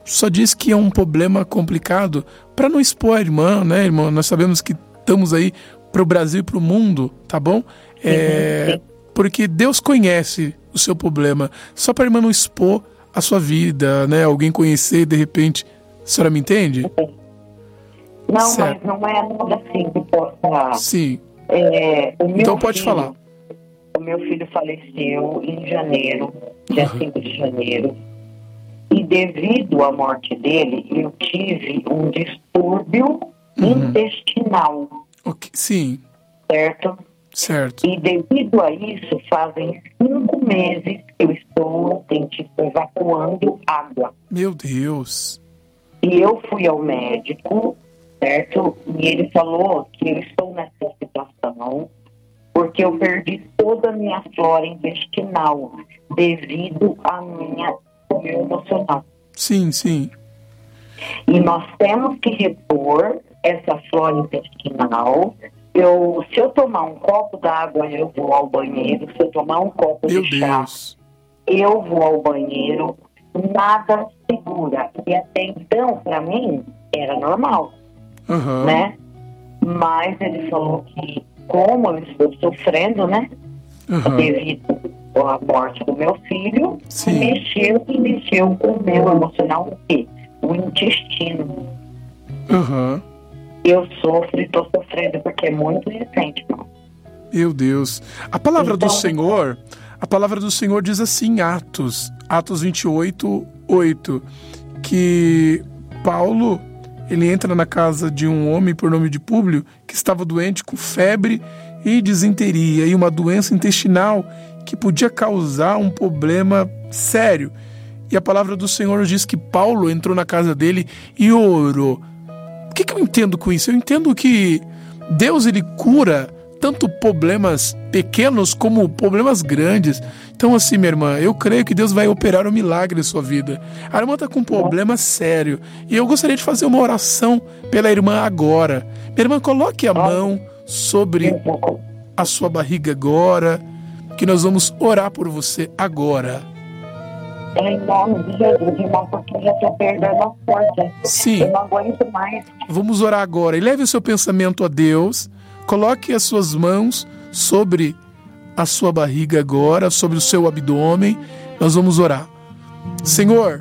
só diz que é um problema complicado para não expor a irmã, né, irmão? Nós sabemos que estamos aí para o Brasil e para o mundo, tá bom? Porque Deus conhece o seu problema. Só para a irmã não expor a sua vida, né? Alguém conhecer de repente. A senhora me entende? Não, certo. Mas não é nada assim que possa... Sim. O então pode falar. O meu filho faleceu em janeiro, dia 5 de janeiro. E devido à morte dele, eu tive um distúrbio intestinal. Sim. Certo? Certo. E devido a isso, fazem 5 meses que eu estou evacuando água. Meu Deus. E eu fui ao médico, certo? E ele falou que eu estou nessa situação porque eu perdi toda a minha flora intestinal devido ao meu emocional. Sim, sim. E nós temos que repor essa flora intestinal. Se eu tomar um copo d'água, eu vou ao banheiro. Se eu tomar um copo de chá, eu vou ao banheiro. Nada segura. E até então, para mim, era normal, né? Mas ele falou que, como eu estou sofrendo, né? Devido à morte do meu filho, mexeu com o meu emocional, o quê? O intestino. Eu sofro e estou sofrendo porque é muito recente, não. Meu Deus. A palavra do Senhor diz assim em Atos 28:8, que Paulo, ele entra na casa de um homem por nome de Públio, que estava doente com febre e disenteria, e uma doença intestinal que podia causar um problema sério. E a palavra do Senhor diz que Paulo entrou na casa dele e orou. O que eu entendo com isso? Eu entendo que Deus, ele cura tanto problemas pequenos como problemas grandes. Então assim, minha irmã, eu creio que Deus vai operar um milagre em sua vida. A irmã está com um problema sério e eu gostaria de fazer uma oração pela irmã agora. Minha irmã, coloque a mão sobre a sua barriga agora, que nós vamos orar por você agora. Em nome de Jesus, irmão, porque eu já estou perdendo a força. Sim. Eu não aguento mais. Vamos orar agora. E leve o seu pensamento a Deus. Coloque as suas mãos sobre a sua barriga agora, sobre o seu abdômen. Nós vamos orar. Senhor,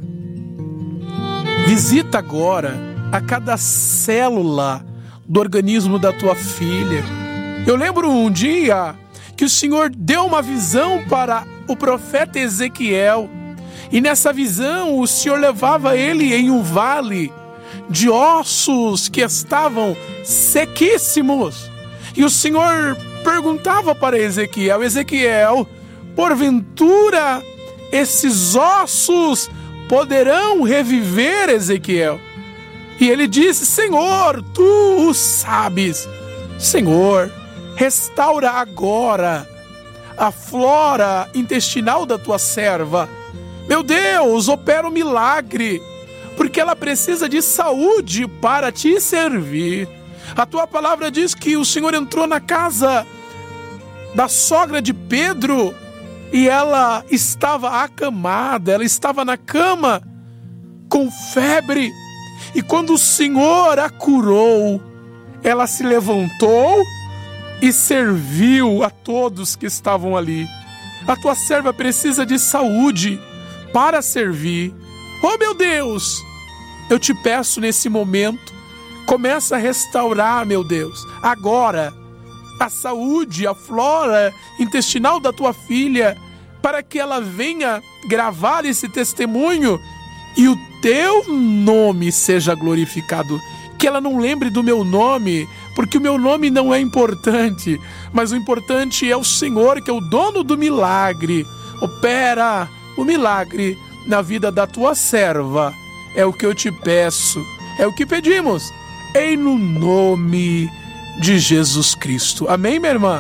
visita agora a cada célula do organismo da tua filha. Eu lembro um dia que o Senhor deu uma visão para o profeta Ezequiel. E nessa visão o Senhor levava ele em um vale de ossos que estavam sequíssimos. E o Senhor perguntava para Ezequiel: Ezequiel, porventura esses ossos poderão reviver, Ezequiel? E ele disse: Senhor, tu o sabes. Senhor, restaura agora a flora intestinal da tua serva. Meu Deus, opera um milagre, porque ela precisa de saúde para te servir. A tua palavra diz que o Senhor entrou na casa da sogra de Pedro e ela estava acamada, ela estava na cama com febre. E quando o Senhor a curou, ela se levantou e serviu a todos que estavam ali. A tua serva precisa de saúde para servir. Oh, meu Deus, eu te peço nesse momento, começa a restaurar, meu Deus, agora, a saúde, a flora intestinal da tua filha, para que ela venha gravar esse testemunho e o teu nome seja glorificado. Que ela não lembre do meu nome, porque o meu nome não é importante, mas o importante é o Senhor, que é o dono do milagre. Opera o milagre na vida da tua serva. É o que eu te peço, é o que pedimos, em no nome de Jesus Cristo. Amém, minha irmã?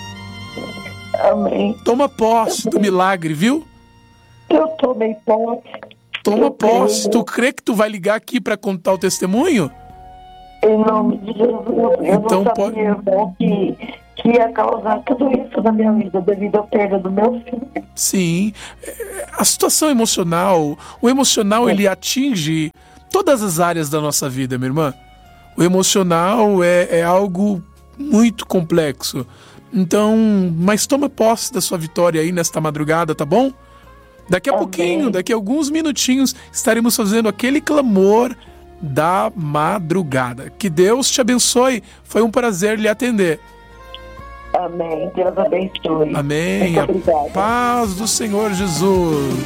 Amém. Toma posse do milagre, viu? Eu tomei posse. Toma posse. Tu crê que tu vai ligar aqui para contar o testemunho? Em nome de Jesus. Eu não sabia, irmão, que ia causar tudo isso na minha vida devido à perda do meu filho. Sim, a situação emocional, o emocional ele atinge todas as áreas da nossa vida, minha irmã. O emocional é algo muito complexo. Então, mas toma posse da sua vitória aí nesta madrugada, tá bom? Daqui a pouquinho, daqui a alguns minutinhos, estaremos fazendo aquele clamor da madrugada. Que Deus te abençoe. Foi um prazer lhe atender. Amém. Deus abençoe. Amém. Muito obrigada. Paz do Senhor Jesus.